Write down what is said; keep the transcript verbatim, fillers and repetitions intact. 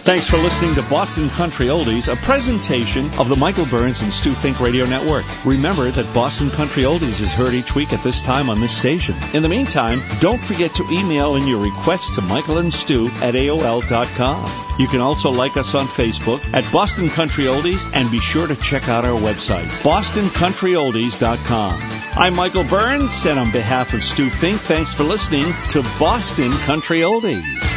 Thanks for listening to Boston Country Oldies, a presentation of the Michael Burns and Stu Fink Radio Network. Remember that Boston Country Oldies is heard each week at this time on this station. In the meantime, don't forget to email in your requests to Michael and Stu at A O L dot com. You can also like us on Facebook at Boston Country Oldies, and be sure to check out our website, boston country oldies dot com. I'm Michael Burns, and on behalf of Stu Fink, thanks for listening to Boston Country Oldies.